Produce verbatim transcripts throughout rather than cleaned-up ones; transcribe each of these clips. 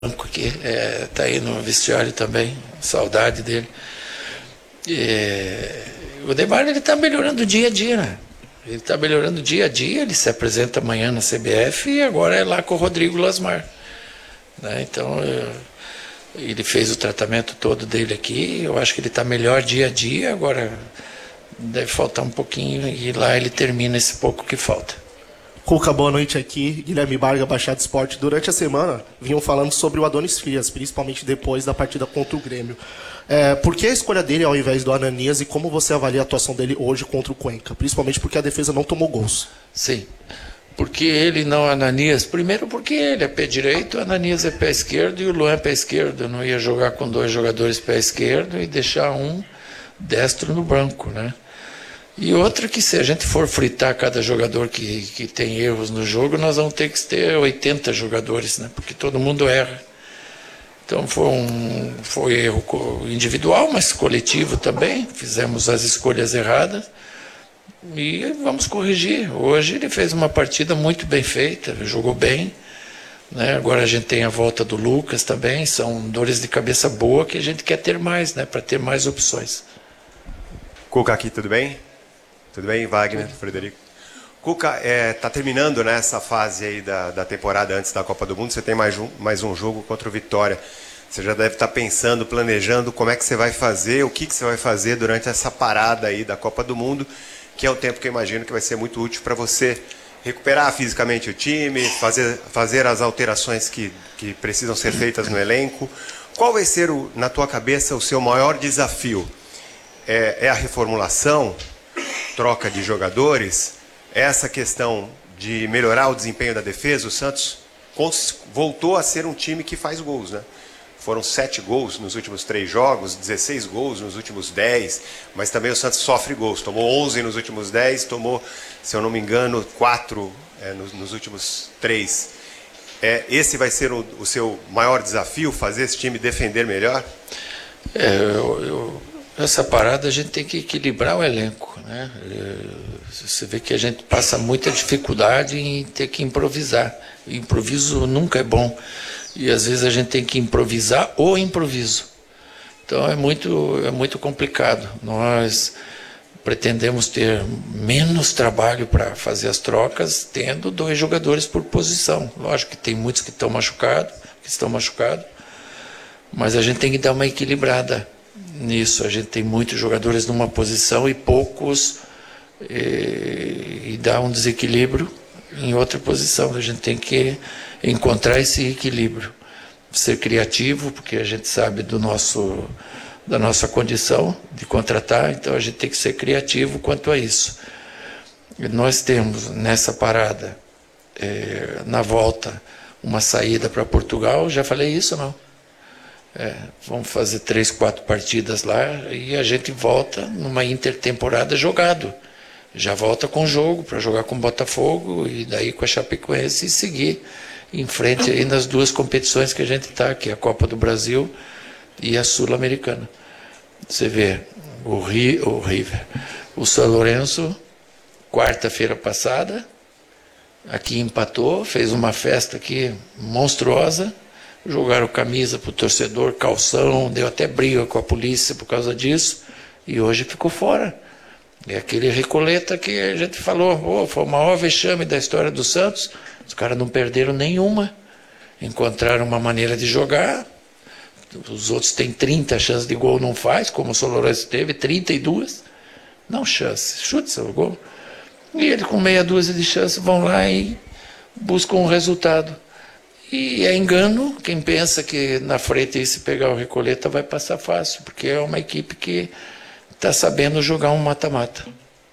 banco aqui, é, tá aí no vestiário também, saudade dele. É, o Neymar, ele tá melhorando dia a dia, né? Ele tá melhorando dia a dia, ele se apresenta amanhã na C B F e agora é lá com o Rodrigo Lasmar, né? Então, é, ele fez o tratamento todo dele aqui, eu acho que ele tá melhor dia a dia, agora deve faltar um pouquinho e lá ele termina esse pouco que falta. Cuca, boa noite aqui. Guilherme Barga, Baixada Esporte. Durante a semana, vinham falando sobre o Adonis Frias, principalmente depois da partida contra o Grêmio. É, por que a escolha dele ao invés do Ananias e como você avalia a atuação dele hoje contra o Cuenca? Principalmente porque a defesa não tomou gols. Sim, porque ele não Ananias, primeiro porque ele é pé direito, Ananias é pé esquerdo e o Luan é pé esquerdo. Eu não ia jogar com dois jogadores pé esquerdo e deixar um destro no banco, né? E outra que se a gente for fritar cada jogador que, que tem erros no jogo, nós vamos ter que ter oitenta jogadores, né? Porque todo mundo erra. Então foi um foi erro individual, mas coletivo também. Fizemos as escolhas erradas e vamos corrigir. Hoje ele fez uma partida muito bem feita, jogou bem, né? Agora a gente tem a volta do Lucas também, são dores de cabeça boa que a gente quer ter mais, né? Para ter mais opções. Cuca aqui, tudo bem? Tudo bem, Wagner, Tudo. Frederico? Cuca, é, tá terminando, né, essa fase aí da, da temporada antes da Copa do Mundo, você tem mais um, mais um jogo contra o Vitória. Você já deve estar pensando, planejando como é que você vai fazer, o que, que você vai fazer durante essa parada aí da Copa do Mundo, que é um tempo que eu imagino que vai ser muito útil para você recuperar fisicamente o time, fazer, fazer as alterações que, que precisam ser feitas no elenco. Qual vai ser, o, na tua cabeça, o seu maior desafio? É, é a reformulação? Troca de jogadores, essa questão de melhorar o desempenho da defesa? O Santos voltou a ser um time que faz gols, né? Foram sete gols nos últimos três jogos, dezesseis gols nos últimos dez, mas também o Santos sofre gols, tomou onze nos últimos dez, tomou, se eu não me engano, quatro é, nos, nos últimos três. É, esse vai ser o, o seu maior desafio, fazer esse time defender melhor? É, eu... eu... Essa parada a gente tem que equilibrar o elenco, né? Você vê que a gente passa muita dificuldade em ter que improvisar. Improviso nunca é bom. E às vezes a gente tem que improvisar o improviso. Então é muito, é muito complicado. Nós pretendemos ter menos trabalho para fazer as trocas, tendo dois jogadores por posição. Lógico que tem muitos que estão machucados, que estão machucados, mas a gente tem que dar uma equilibrada nisso. A gente tem muitos jogadores numa posição e poucos, e, e dá um desequilíbrio em outra posição. A gente tem que encontrar esse equilíbrio, ser criativo, porque a gente sabe do nosso, da nossa condição de contratar, então a gente tem que ser criativo quanto a isso. E nós temos nessa parada, é, na volta, uma saída para Portugal. Já falei isso, não? É, vamos fazer três, quatro partidas lá e a gente volta numa intertemporada jogado. Já volta com jogo para jogar com o Botafogo e daí com a Chapecoense e seguir em frente aí nas duas competições que a gente está, que é a Copa do Brasil e a Sul-Americana. Você vê o, Ri, o River, o São Lourenço, quarta-feira passada, aqui empatou, fez uma festa aqui monstruosa. Jogaram camisa para o torcedor, calção, deu até briga com a polícia por causa disso, e hoje ficou fora. É aquele Recoleta que a gente falou, oh, foi o maior vexame da história do Santos. Os caras não perderam nenhuma, encontraram uma maneira de jogar. Os outros têm trinta chances de gol, não faz, como o São Lourenço teve, trinta e duas. Não chance, chute seu gol. E eles com meia dúzia de chances vão lá e buscam um resultado. E é engano quem pensa que na frente, se pegar o Recoleta, vai passar fácil, porque é uma equipe que está sabendo jogar um mata-mata.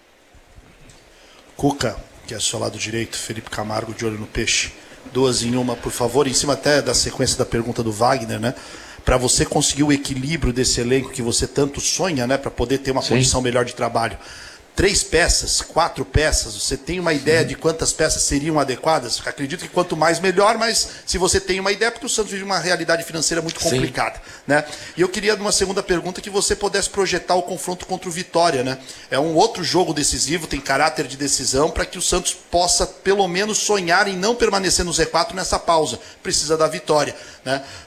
Cuca, que é ao seu lado direito, Felipe Camargo, de olho no peixe. Duas em uma, por favor, em cima até da sequência da pergunta do Wagner, né? Para você conseguir o equilíbrio desse elenco que você tanto sonha, né? Para poder ter uma Sim. condição melhor de trabalho. três peças, quatro peças, você tem uma ideia de quantas peças seriam adequadas? Acredito que quanto mais melhor, mas se você tem uma ideia, porque o Santos vive uma realidade financeira muito complicada, né? E eu queria, numa segunda pergunta, que você pudesse projetar o confronto contra o Vitória, né? É um outro jogo decisivo, tem caráter de decisão, para que o Santos possa, pelo menos, sonhar em não permanecer no Z quatro nessa pausa. Precisa da vitória, né?